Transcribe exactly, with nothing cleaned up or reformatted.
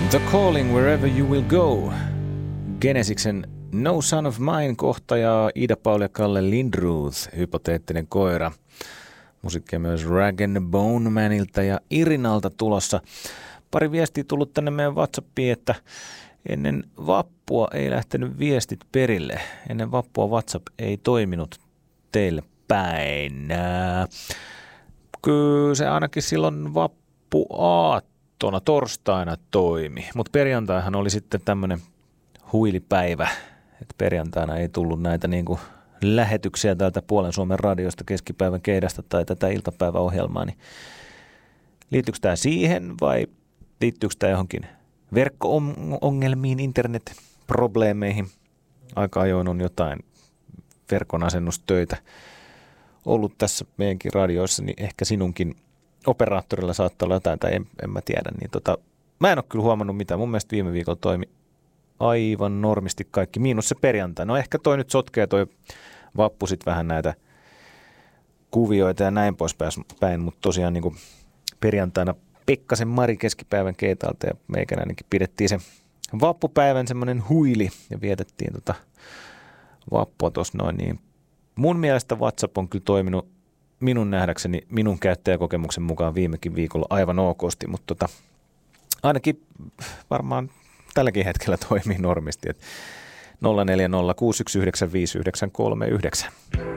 The Calling Wherever You Will Go. Genesiksen No Son of Mine -kohtaja Ida-Paul ja Kalle Lindroth, hypoteettinen koira. Musiikkia myös Rag and Bone Manilta ja Irinalta tulossa. Pari viestiä tullut tänne meidän WhatsAppiin, että ennen vappua ei lähtenyt viestit perille. Ennen vappua WhatsApp ei toiminut teille päin. Kyllä se ainakin silloin vappuaattona torstaina toimi, mutta perjantaihan oli sitten tämmöinen huilipäivä, että perjantaina ei tullut näitä niinku lähetyksiä täältä Puolen Suomen radiosta keskipäivän keidasta tai tätä iltapäiväohjelmaa, niin liittyykö tämä siihen vai liittyykö tämä johonkin verkko-ongelmiin, internet-probleemeihin? Aika ajoin on jotain verkon asennustöitä ollut tässä meidänkin radioissa, niin ehkä sinunkin operaattorilla saattaa olla jotain, tai en, en mä tiedä. Niin tota, mä en ole kyllä huomannut mitään. Mun mielestä viime viikolla toimi aivan normisti kaikki, miinus se perjantai. No ehkä toi nyt sotkee toi vappu sit vähän näitä kuvioita ja näin poispäin, mutta tosiaan niin kuin perjantaina Pekkasen Mari keskipäivän keitalta ja meikäläinenkin pidettiin se vappupäivän semmoinen huili ja vietettiin tota vappua tuossa noin. Niin mun mielestä WhatsApp on kyllä toiminut minun nähdäkseni, minun käyttäjäkokemuksen mukaan viimekin viikolla aivan okosti, mutta tota, ainakin varmaan tälläkin hetkellä toimii normisti, että nolla neljä nolla kuusi yksi yhdeksän viisi yhdeksän kolme yhdeksän.